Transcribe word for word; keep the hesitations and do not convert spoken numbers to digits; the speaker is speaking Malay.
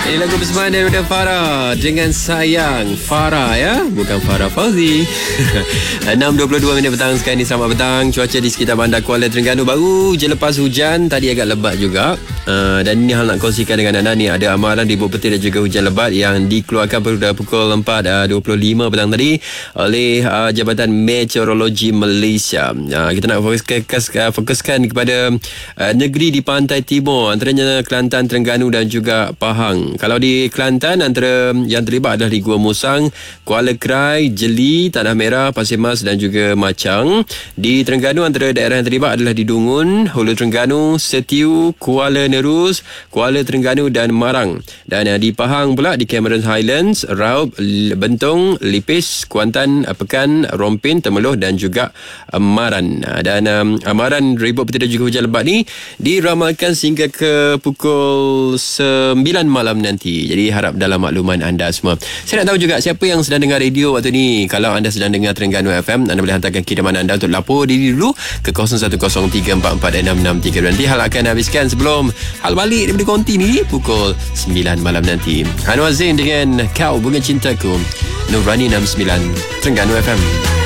Ini lagu persembahan daripada Farah dengan Sayang. Farah ya, bukan Farah Fauzi. enam dua puluh dua minit petang sekarang ni. Selamat petang. Cuaca di sekitar bandar Kuala Terengganu baru je lepas hujan. Tadi agak lebat juga. Uh, dan ini hal nak kongsikan dengan anda ni. Ada amaran ribut petir dan juga hujan lebat yang dikeluarkan pada pukul empat dua puluh lima petang tadi oleh uh, Jabatan Meteorologi Malaysia. Uh, kita nak fokuskan, uh, fokuskan kepada uh, negeri di pantai timur, antaranya Kelantan, Terengganu dan juga Pahang. Kalau di Kelantan, antara yang terlibat adalah di Gua Musang, Kuala Krai, Jeli, Tanah Merah, Pasir Mas dan juga Machang. Di Terengganu, antara daerah yang terlibat adalah di Dungun, Hulu Terengganu, Setiu, Kuala Nerus, Kuala Terengganu dan Marang. Dan uh, di Pahang pula, di Cameron Highlands, Raub, Bentong, Lipis, Kuantan, Pekan, Rompin, Temeloh dan juga uh, Maran. Uh, dan um, amaran ribut petir dan juga hujan lebat ni diramalkan sehingga ke pukul sembilan malam nanti. Jadi harap dalam makluman anda semua. Saya nak tahu juga siapa yang sedang dengar radio waktu ni. Kalau anda sedang dengar Terengganu F M, anda boleh hantarkan kiriman anda untuk lapor diri dulu ke kosong satu kosong tiga empat empat enam enam tiga. Nanti hal akan habiskan sebelum hal balik daripada konti ni pukul sembilan malam nanti. Anwar Zain dengan Kau Bunga Cintaku, Nurani enam sembilan Terengganu F M.